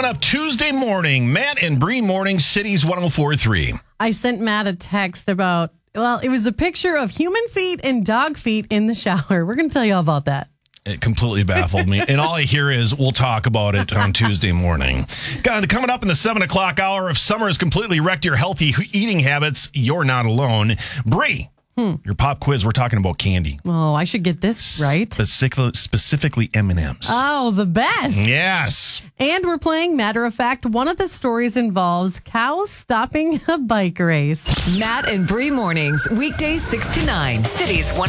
up Tuesday morning. Matt and Bree Morning, Cities 104.3. I sent Matt a text about, it was a picture of human feet and dog feet in the shower. We're going to tell you all about that. It completely baffled me. And all I hear is, we'll talk about it on Tuesday morning. Coming up in the 7 o'clock hour, if summer has completely wrecked your healthy eating habits, you're not alone. Bree, your pop quiz, we're talking about candy. Oh, I should get this right. Specifically M&Ms. Oh, the best. Yes. And we're playing Matter of Fact. One of the stories involves cows stopping a bike race. Matt and Bree Mornings, weekdays 6 to 9. Cities 104.3.